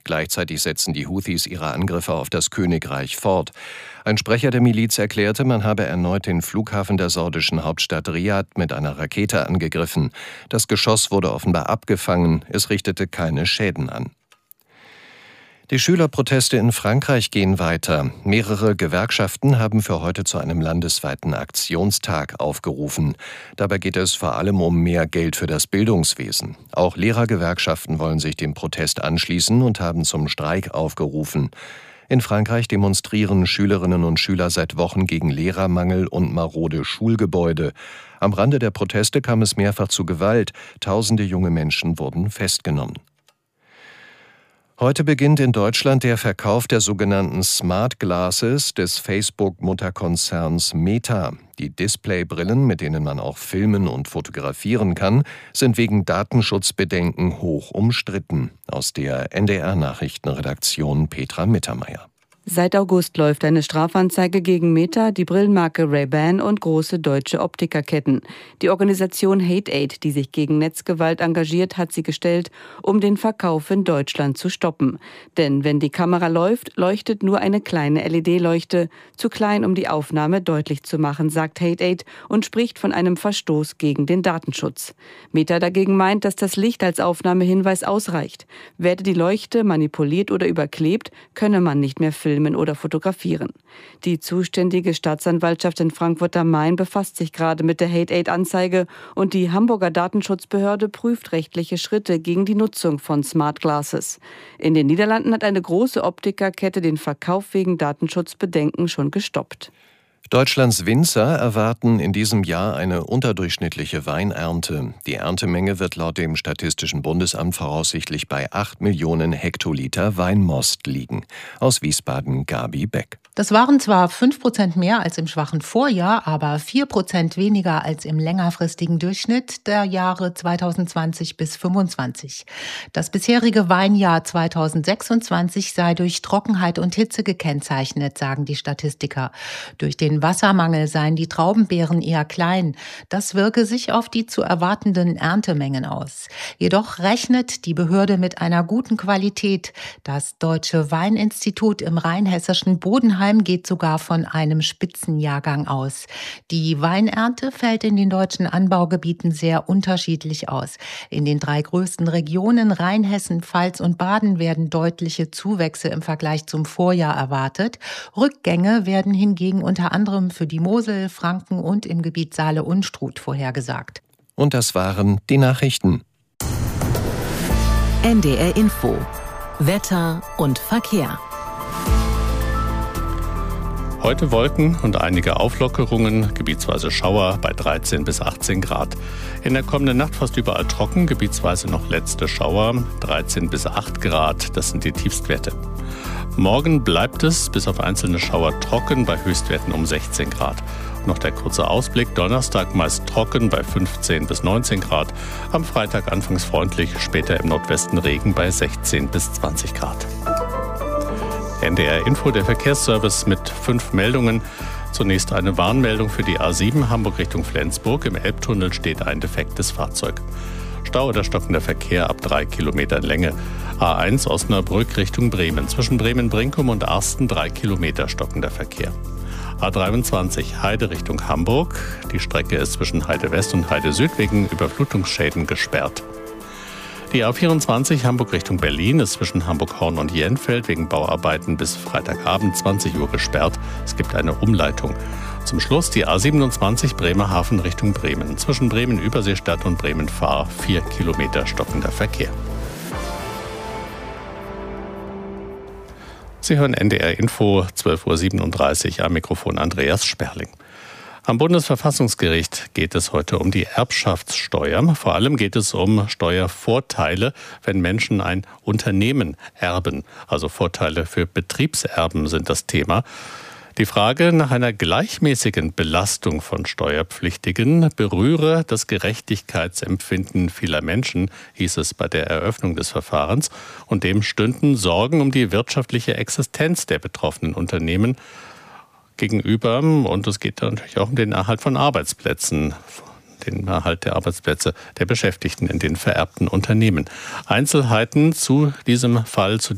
Gleichzeitig setzen die Houthis ihre Angriffe auf das Königreich fort. Ein Sprecher der Miliz erklärte, man habe erneut den Flughafen der saudischen Hauptstadt Riad mit einer Rakete angegriffen. Das Geschoss wurde offenbar abgefangen, es richtete keine Schäden an. Die Schülerproteste in Frankreich gehen weiter. Mehrere Gewerkschaften haben für heute zu einem landesweiten Aktionstag aufgerufen. Dabei geht es vor allem um mehr Geld für das Bildungswesen. Auch Lehrergewerkschaften wollen sich dem Protest anschließen und haben zum Streik aufgerufen. In Frankreich demonstrieren Schülerinnen und Schüler seit Wochen gegen Lehrermangel und marode Schulgebäude. Am Rande der Proteste kam es mehrfach zu Gewalt. Tausende junge Menschen wurden festgenommen. Heute beginnt in Deutschland der Verkauf der sogenannten Smart Glasses des Facebook-Mutterkonzerns Meta. Die Displaybrillen, mit denen man auch filmen und fotografieren kann, sind wegen Datenschutzbedenken hoch umstritten. Aus der NDR-Nachrichtenredaktion Petra Mittermeier. Seit August läuft eine Strafanzeige gegen Meta, die Brillenmarke Ray-Ban und große deutsche Optikerketten. Die Organisation Hate-Aid, die sich gegen Netzgewalt engagiert, hat sie gestellt, um den Verkauf in Deutschland zu stoppen. Denn wenn die Kamera läuft, leuchtet nur eine kleine LED-Leuchte, zu klein, um die Aufnahme deutlich zu machen, sagt Hate-Aid und spricht von einem Verstoß gegen den Datenschutz. Meta dagegen meint, dass das Licht als Aufnahmehinweis ausreicht. Werde die Leuchte manipuliert oder überklebt, könne man nicht mehr filmen oder fotografieren. Die zuständige Staatsanwaltschaft in Frankfurt am Main befasst sich gerade mit der Hate-Aid-Anzeige und die Hamburger Datenschutzbehörde prüft rechtliche Schritte gegen die Nutzung von Smart Glasses. In den Niederlanden hat eine große Optikerkette den Verkauf wegen Datenschutzbedenken schon gestoppt. Deutschlands Winzer erwarten in diesem Jahr eine unterdurchschnittliche Weinernte. Die Erntemenge wird laut dem Statistischen Bundesamt voraussichtlich bei 8 Millionen Hektoliter Weinmost liegen. Aus Wiesbaden Gabi Beck. Das waren zwar 5% mehr als im schwachen Vorjahr, aber 4% weniger als im längerfristigen Durchschnitt der Jahre 2020 bis 2025. Das bisherige Weinjahr 2026 sei durch Trockenheit und Hitze gekennzeichnet, sagen die Statistiker. Durch den Wassermangel seien die Traubenbeeren eher klein. Das wirke sich auf die zu erwartenden Erntemengen aus. Jedoch rechnet die Behörde mit einer guten Qualität. Das Deutsche Weininstitut im rheinhessischen Bodenheim geht sogar von einem Spitzenjahrgang aus. Die Weinernte fällt in den deutschen Anbaugebieten sehr unterschiedlich aus. In den 3 größten Regionen Rheinhessen, Pfalz und Baden werden deutliche Zuwächse im Vergleich zum Vorjahr erwartet. Rückgänge werden hingegen unter anderem für die Mosel, Franken und im Gebiet Saale-Unstrut vorhergesagt. Und das waren die Nachrichten. NDR Info. Wetter und Verkehr. Heute Wolken und einige Auflockerungen, gebietsweise Schauer bei 13 bis 18 Grad. In der kommenden Nacht fast überall trocken, gebietsweise noch letzte Schauer, 13 bis 8 Grad, das sind die Tiefstwerte. Morgen bleibt es bis auf einzelne Schauer trocken bei Höchstwerten um 16 Grad. Noch der kurze Ausblick, Donnerstag meist trocken bei 15 bis 19 Grad. Am Freitag anfangs freundlich, später im Nordwesten Regen bei 16 bis 20 Grad. NDR Info, der Verkehrsservice mit 5 Meldungen. Zunächst eine Warnmeldung für die A7 Hamburg Richtung Flensburg. Im Elbtunnel steht ein defektes Fahrzeug. Stau oder stockender Verkehr ab 3 Kilometern Länge. A1 Osnabrück Richtung Bremen. Zwischen Bremen-Brinkum und Arsten 3 Kilometer stockender Verkehr. A23 Heide Richtung Hamburg. Die Strecke ist zwischen Heide West und Heide Süd wegen Überflutungsschäden gesperrt. Die A24 Hamburg Richtung Berlin ist zwischen Hamburg-Horn und Jenfeld wegen Bauarbeiten bis Freitagabend 20 Uhr gesperrt. Es gibt eine Umleitung. Zum Schluss die A27 Bremerhaven Richtung Bremen. Zwischen Bremen-Überseestadt und Bremen-Fahr 4 Kilometer stockender Verkehr. Sie hören NDR Info, 12.37 Uhr, am Mikrofon Andreas Sperling. Am Bundesverfassungsgericht geht es heute um die Erbschaftssteuer. Vor allem geht es um Steuervorteile, wenn Menschen ein Unternehmen erben. Also Vorteile für Betriebserben sind das Thema. Die Frage nach einer gleichmäßigen Belastung von Steuerpflichtigen berühre das Gerechtigkeitsempfinden vieler Menschen, hieß es bei der Eröffnung des Verfahrens. Und dem stünden Sorgen um die wirtschaftliche Existenz der betroffenen Unternehmen gegenüber. Und es geht natürlich auch um den Erhalt von Arbeitsplätzen, den Erhalt der Arbeitsplätze der Beschäftigten in den vererbten Unternehmen. Einzelheiten zu diesem Fall, zu